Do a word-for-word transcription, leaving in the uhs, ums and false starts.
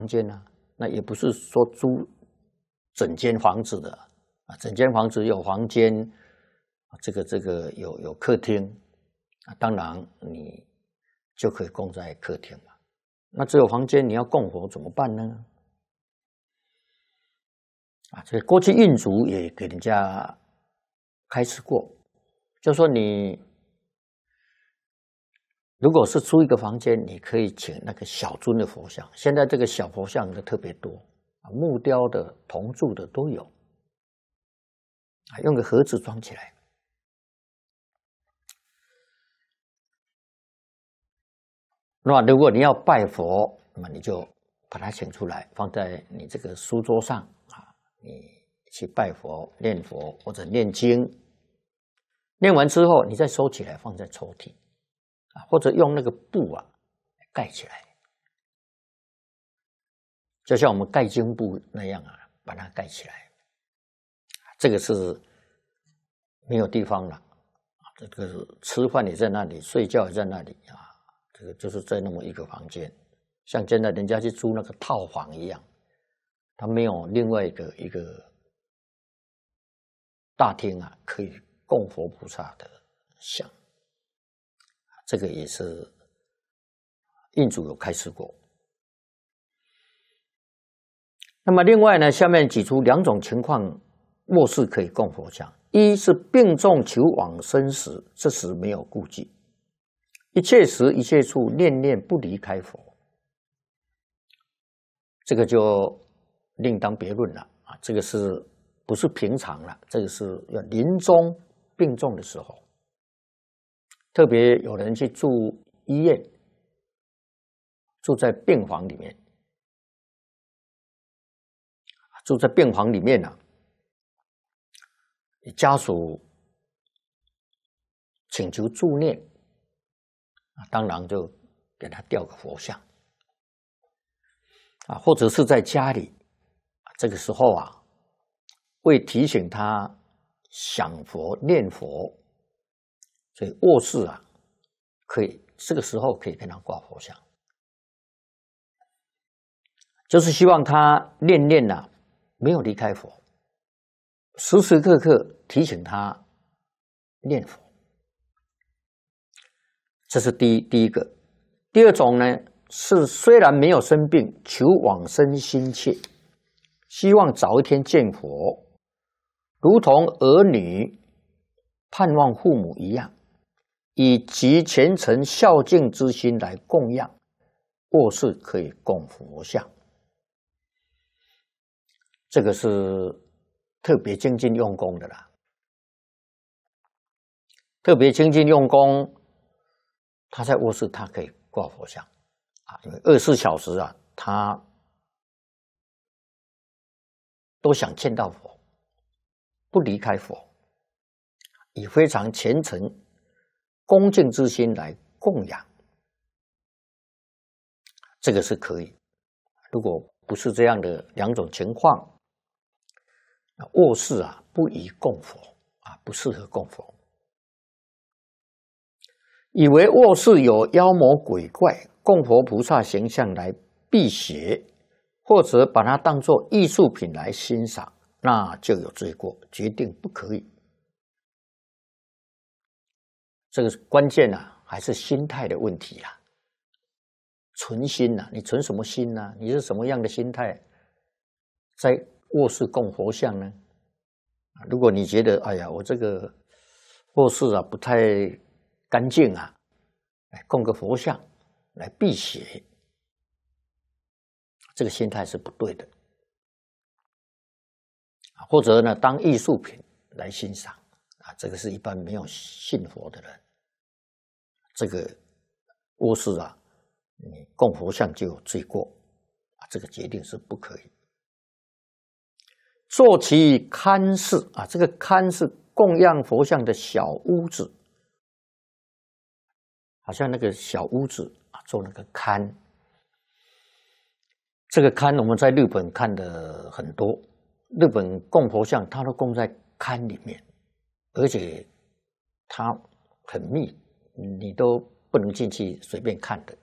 间呢、啊，那也不是说租整间房子的啊，整间房子有房间，这个这个有有客厅啊，当然你就可以供在客厅嘛。那只有房间你要供火怎么办呢？啊，这个过去印主也给人家开示过，就说你如果是租一个房间，你可以请那个小尊的佛像。现在这个小佛像的特别多啊，木雕的、铜铸的都有啊，用个盒子装起来。那如果你要拜佛，那么你就把它请出来，放在你这个书桌上啊，你去拜佛、念佛或者念经。念完之后，你再收起来，放在抽屉啊，或者用那个布啊盖起来，就像我们盖经布那样啊，把它盖起来。这个是没有地方了，这个吃饭也在那里，睡觉也在那里啊。这个就是在那么一个房间，像现在人家去租那个套房一样，他没有另外一个一个大厅啊，可以供佛菩萨的像。这个也是印主有开示过。那么另外呢，下面举出两种情况，卧室可以供佛像：一是病重求往生时，这时没有顾忌。一切时一切处念念不离开佛，这个就另当别论了啊！这个是不是平常了？这个是要临终病重的时候，特别有人去住医院，住在病房里面，住在病房里面呢、啊，家属请求助念。当然就给他吊个佛像啊，或者是在家里，这个时候啊，为提醒他想佛念佛，所以卧室啊，可以这个时候可以给他挂佛像，就是希望他念念呐、啊、没有离开佛，时时刻刻提醒他念佛。这是第一第一个。第二种呢，是虽然没有生病，求往生心切，希望早一天见佛，如同儿女盼望父母一样，以极虔诚孝敬之心来供养，卧室可以供佛像。这个是特别精进用功的啦，特别精进用功。他在卧室，他可以挂佛像啊，因为二十四小时啊，他都想见到佛，不离开佛，以非常虔诚、恭敬之心来供养，这个是可以。如果不是这样的两种情况，卧室啊不宜供佛啊，不适合供佛。以为卧室有妖魔鬼怪、供佛菩萨形象来辟邪，或者把它当作艺术品来欣赏，那就有罪过，决定不可以。这个关键啊，还是心态的问题啊，存心啊，你存什么心呢、啊？你是什么样的心态，在卧室供佛像呢？如果你觉得，哎呀，我这个卧室啊不太干净啊，来供个佛像来辟邪，这个心态是不对的。或者呢，当艺术品来欣赏啊，这个是一般没有信佛的人，这个卧室啊，你供佛像就有罪过啊，这个决定是不可以。做其龛室啊，这个龛是供养佛像的小屋子。好像那个小屋子啊，做那个龛。这个龛我们在日本看的很多，日本供佛像，它都供在龛里面，而且它很密，你都不能进去随便看的。